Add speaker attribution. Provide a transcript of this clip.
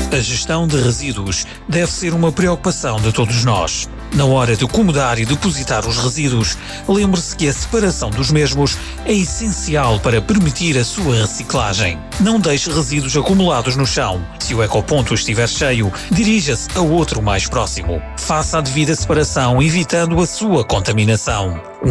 Speaker 1: A gestão de resíduos deve ser uma preocupação de todos nós. Na hora de acomodar e depositar os resíduos, lembre-se que a separação dos mesmos é essencial para permitir a sua reciclagem. Não deixe resíduos acumulados no chão. Se o ecoponto estiver cheio, dirija-se a outro mais próximo. Faça a devida separação, evitando a sua contaminação.